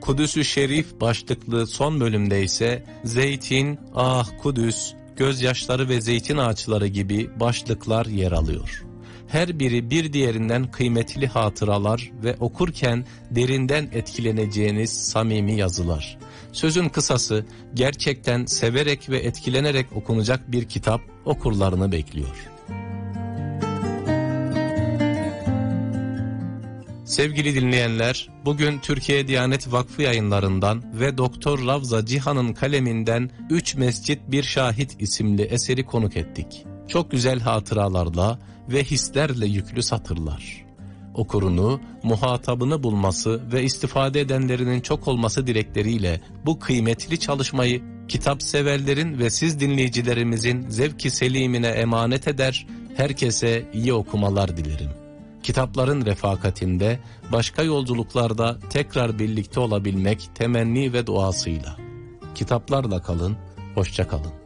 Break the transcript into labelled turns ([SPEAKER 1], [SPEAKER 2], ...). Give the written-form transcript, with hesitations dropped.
[SPEAKER 1] Kudüs-ü Şerif başlıklı son bölümde ise zeytin, ah Kudüs, gözyaşları ve zeytin ağaçları gibi başlıklar yer alıyor. Her biri bir diğerinden kıymetli hatıralar ve okurken derinden etkileneceğiniz samimi yazılar. Sözün kısası, gerçekten severek ve etkilenerek okunacak bir kitap okurlarını bekliyor. Sevgili dinleyenler, bugün Türkiye Diyanet Vakfı yayınlarından ve Doktor Ravza Cihan'ın kaleminden 3 Mescit Bir Şahit isimli eseri konuk ettik. Çok güzel hatıralarla ve hislerle yüklü satırlar. Okurunu, muhatabını bulması ve istifade edenlerinin çok olması dilekleriyle bu kıymetli çalışmayı kitap severlerin ve siz dinleyicilerimizin zevki selimine emanet eder, herkese iyi okumalar dilerim. Kitapların refakatinde, başka yolculuklarda tekrar birlikte olabilmek temenni ve duasıyla. Kitaplarla kalın, hoşça kalın.